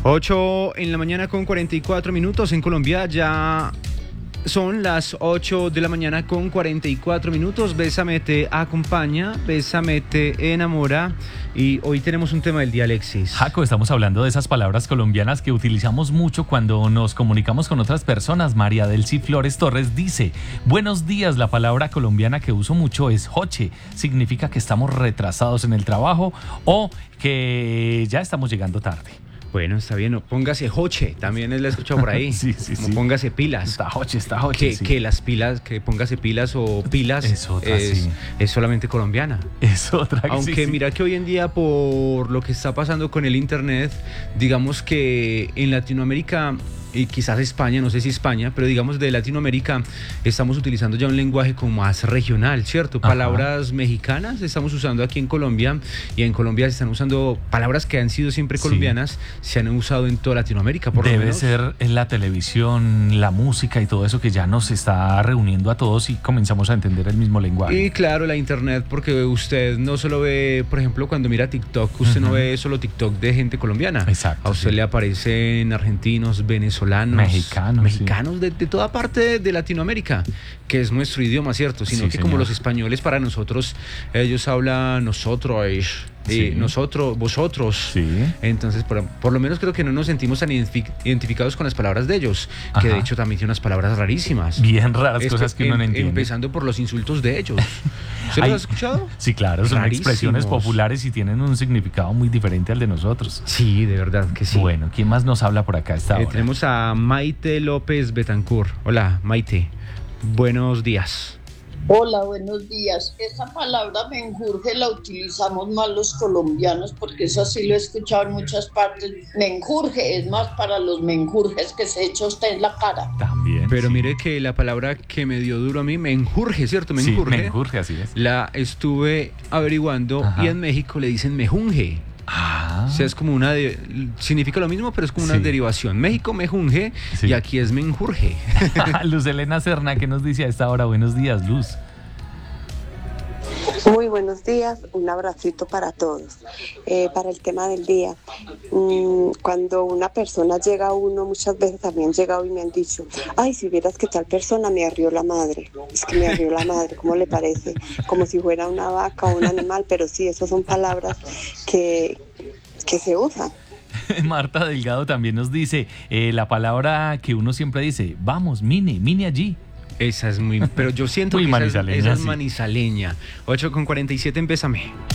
8 en la mañana con 44 minutos en Colombia. Ya son las 8 de la mañana con 44 minutos. Bésame te acompaña, Bésame te enamora. Y hoy tenemos un tema del día, Alexis. Jaco, estamos hablando de esas palabras colombianas que utilizamos mucho cuando nos comunicamos con otras personas. María Delcy Flores Torres dice: buenos días, la palabra colombiana que uso mucho es joche. Significa que estamos retrasados en el trabajo o que ya estamos llegando tarde. Bueno, está bien, no, póngase joche, también la he escuchado por ahí. Sí. Póngase pilas. Está joche. Que las pilas, que póngase pilas o pilas es otra, es solamente colombiana. Es otra. Aunque mira que hoy en día, por lo que está pasando con el internet, digamos que en Latinoamérica y quizás España, no sé si España, pero digamos de Latinoamérica estamos utilizando ya un lenguaje como más regional, ¿cierto? Ajá. Palabras mexicanas estamos usando aquí en Colombia, y en Colombia se están usando palabras que han sido siempre colombianas, se han usado en toda Latinoamérica, por lo menos. Debe ser en la televisión, la música y todo eso que ya nos está reuniendo a todos y comenzamos a entender el mismo lenguaje. Y claro, la internet, porque usted no solo ve, por ejemplo, cuando mira TikTok, usted no ve solo TikTok de gente colombiana. Exacto. A usted le aparecen argentinos, venezolanos, mexicanos de toda parte de Latinoamérica, que es nuestro idioma, ¿cierto? Sino que como los españoles, para nosotros, ellos hablan nosotros, nosotros, vosotros. Sí. Entonces, por lo menos creo que no nos sentimos tan identificados con las palabras de ellos, Ajá. que de hecho también tienen unas palabras rarísimas. Bien raras, cosas que uno no entiende. Empezando por los insultos de ellos. ¿Usted los ha escuchado? Sí, claro, son Rarísimos. expresiones populares y tienen un significado muy diferente al de nosotros. Sí, de verdad que sí. Bueno, ¿quién más nos habla por acá a esta hora? Tenemos a Maite López Betancourt. Hola, Maite. Buenos días. Hola, buenos días. Esa palabra menjurje la utilizamos más los colombianos porque eso sí lo he escuchado en muchas partes. Menjurje es más para los menjurjes que se echa usted en la cara. También. Pero sí. mire que la palabra que me dio duro a mí, menjurje, ¿cierto? Menjurje. Sí, menjurje, así es. La estuve averiguando. Ajá. Y en México le dicen mejunje. Ah. O sea, es como significa lo mismo, pero es como una derivación. México, mejunje, y aquí es menjurje. Luz Elena Serna, ¿qué nos dice a esta hora? Buenos días, Luz. Muy buenos días, un abracito para todos. Para el tema del día, cuando una persona llega a uno, muchas veces también han llegado y me han dicho: ay, si vieras que tal persona me arrió la madre. Es que me arrió la madre, ¿cómo le parece? Como si fuera una vaca o un animal, pero sí, esas son palabras que se usan. Marta Delgado también nos dice la palabra que uno siempre dice: vamos, mine allí. Esa es muy... Pero yo siento muy que esa es manizaleña. manizaleña. 8:47, Bésame.